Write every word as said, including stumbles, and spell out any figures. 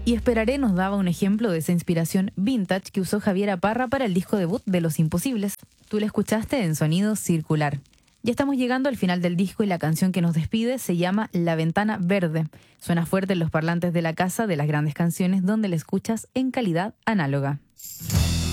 Y Esperaré nos daba un ejemplo de esa inspiración vintage que usó Javiera Parra para el disco debut de Los Imposibles. Tú la escuchaste en Sonido Circular. Ya estamos llegando al final del disco y la canción que nos despide se llama La Ventana Verde. Suena fuerte en los parlantes de la casa de las grandes canciones donde la escuchas en calidad análoga.